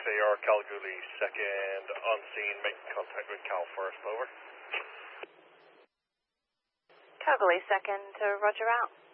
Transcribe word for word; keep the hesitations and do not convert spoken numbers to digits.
A R, Kalgoorlie second, on scene, making contact with Cal first, over. Kalgoorlie second, to Roger out.